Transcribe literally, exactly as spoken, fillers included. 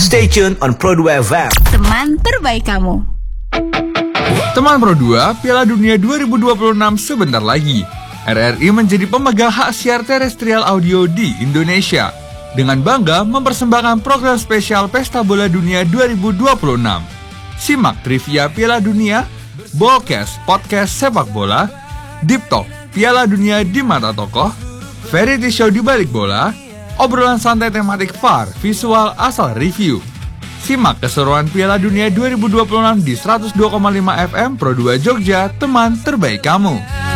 Stay tuned on Pro dua F M. Teman terbaik kamu. Teman Pro dua, Piala Dunia dua ribu dua puluh enam sebentar lagi. R R I menjadi pemegang hak siar terestrial audio di Indonesia. Dengan bangga mempersembahkan program spesial Pesta Bola Dunia dua ribu dua puluh enam. Simak trivia Piala Dunia, Ballcast podcast sepak bola, Deep Talk Piala Dunia di mata tokoh, variety show di balik bola, obrolan santai tematik V A R, visual asal review. Simak keseruan Piala Dunia dua ribu dua puluh enam di seratus dua koma lima F M Pro dua Jogja, teman terbaik kamu.